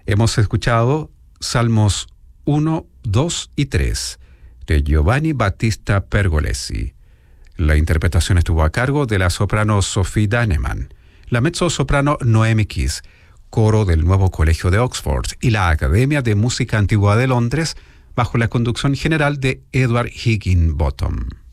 Hemos escuchado Salmos 1, 2 y 3 de Giovanni Battista Pergolesi. La interpretación estuvo a cargo de la soprano Sophie Daneman, la mezzosoprano Noemi Kiss, coro del Nuevo Colegio de Oxford y la Academia de Música Antigua de Londres, bajo la conducción general de Edward Higginbottom.